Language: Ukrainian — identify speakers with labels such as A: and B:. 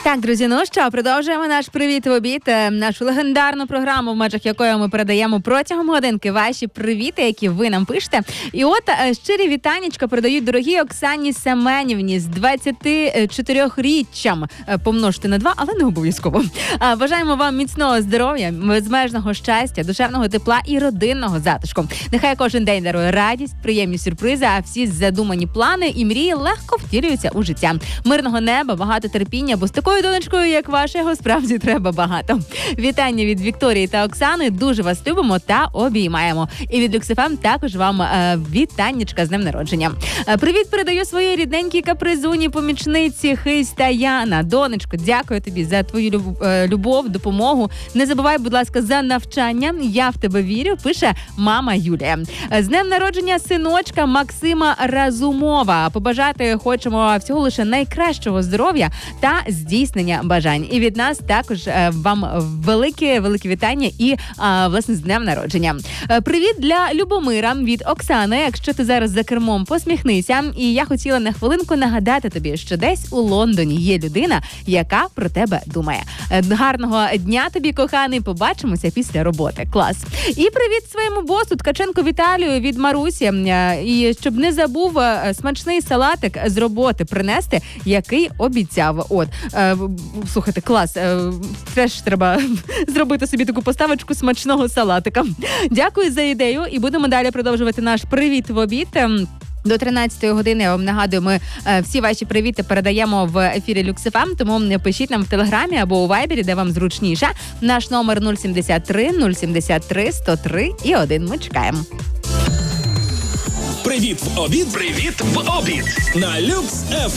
A: Так, друзі, ну що, продовжуємо наш «Привіт в обід», нашу легендарну програму, в межах якої ми передаємо протягом годинки ваші привіти, які ви нам пишете. І от щирі вітанечка передають дорогій Оксані Семенівні з 24-річчям. Помножте на 2, але не обов'язково. Бажаємо вам міцного здоров'я, безмежного щастя, душевного тепла і родинного затишку. Нехай кожен день дарує радість, приємні сюрпризи, а всі задумані плани і мрії легко втілюються у життя. Мирного неба, багато терпіння, бо з такою донечкою, як ваша, його справді треба багато. Вітання від Вікторії та Оксани. Дуже вас любимо та обіймаємо. І від Люкс ФМ також вам вітаннячка з днем народження. Привіт передаю своїй рідненькій капризуні, помічниці Хиста Яна. Донечко, дякую тобі за твою любов, допомогу. Не забувай, будь ласка, за навчання. Я в тебе вірю, пише мама Юлія. З днем народження синочка Максима Разумова. Побажати хочемо всього лише найкращого здоров'я та здійснення бажань. І від нас також вам велике вітання і, власне, з днем народження. Привіт для Любомира від Оксани. Якщо ти зараз за кермом, посміхнися. І я хотіла на хвилинку нагадати тобі, що десь у Лондоні є людина, яка про тебе думає. Гарного дня тобі, коханий. Побачимося після роботи. Клас. І привіт своєму босу Ткаченку Віталію від Марусі. І щоб не забув смачний салатик з роботи принести, який обіцяв. От, слухайте, клас. Теж треба зробити собі таку поставочку смачного салатика. Дякую за ідею і будемо далі продовжувати наш «Привіт в обід». До 13-ї години, я вам нагадую, ми всі ваші привіти передаємо в ефірі Люкс ФМ, тому пишіть нам в Телеграмі або у Вайбері, де вам зручніше. Наш номер 073 073 103 і 1. Ми чекаємо.
B: Привіт в обід. Привіт в обід. На Люкс ФМ.